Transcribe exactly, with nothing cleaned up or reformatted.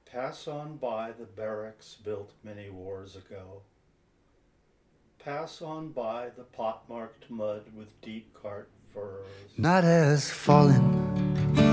Pass on by the barracks built many wars ago. Pass on by the pot-marked mud with deep cart furrows. Night has fallen.